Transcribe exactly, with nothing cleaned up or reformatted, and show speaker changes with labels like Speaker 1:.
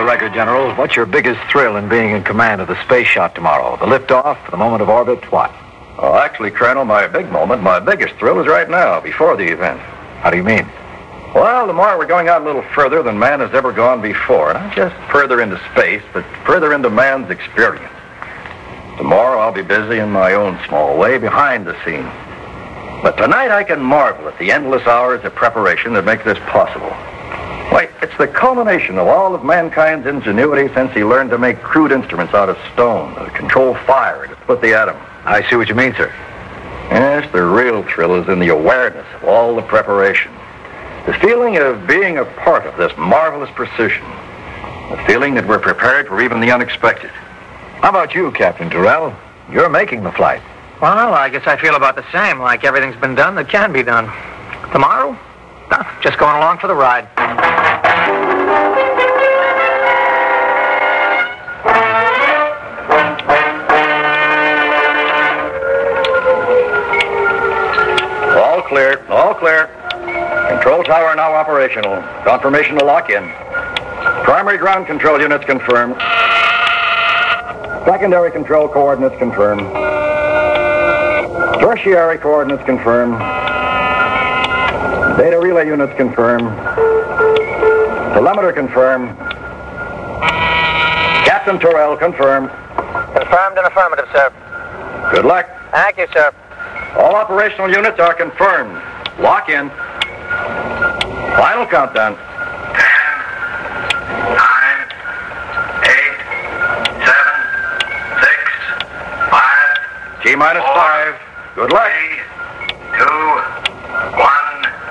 Speaker 1: record, General. What's your biggest thrill in being in command of the space shot tomorrow? The liftoff, the moment of orbit, what?
Speaker 2: Well, actually, Colonel, my big moment, my biggest thrill is right now, before the event.
Speaker 1: How do you mean?
Speaker 2: Well, tomorrow we're going out a little further than man has ever gone before. Not just further into space, but further into man's experience. Tomorrow I'll be busy in my own small way behind the scenes. But tonight I can marvel at the endless hours of preparation that make this possible. Why, it's the culmination of all of mankind's ingenuity since he learned to make crude instruments out of stone, to control fire, to split the atom.
Speaker 1: I see what you mean, sir.
Speaker 2: Yes, the real thrill is in the awareness of all the preparation. The feeling of being a part of this marvelous precision. The feeling that we're prepared for even the unexpected.
Speaker 1: How about you, Captain Tyrrell? You're making the flight.
Speaker 3: Well, I guess I feel about the same, like everything's been done that can be done. Tomorrow? No, just going along for the ride.
Speaker 2: All clear, all clear. Control tower now operational. Confirmation to lock in. Primary ground control units confirmed. Secondary control coordinates confirmed. Tertiary coordinates confirmed. Data relay units confirmed. Telemeter confirmed. Captain Tyrrell confirmed.
Speaker 3: Confirmed and affirmative, sir.
Speaker 2: Good luck.
Speaker 3: Thank you, sir.
Speaker 2: All operational units are confirmed. Lock in. Final countdown.
Speaker 4: Ten, nine, eight, seven, six, five.
Speaker 2: T minus
Speaker 4: four,
Speaker 2: five. Good luck.
Speaker 4: three,